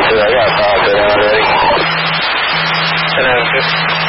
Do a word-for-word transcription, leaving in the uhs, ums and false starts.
I got a call, but I'm ready. ten oh six.